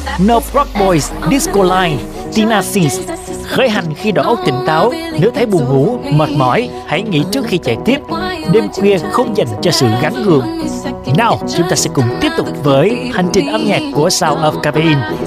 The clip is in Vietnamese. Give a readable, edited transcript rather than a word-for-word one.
No Broke Boys, Disco Line, Tina Sings. Khởi hành khi đầu óc tỉnh táo, nếu thấy buồn ngủ, mệt mỏi, hãy nghỉ trước khi chạy tiếp. Đêm khuya không dành cho sự gắng gượng. Nào, chúng ta sẽ cùng tiếp tục với hành trình âm nhạc của Sound of Caffeine.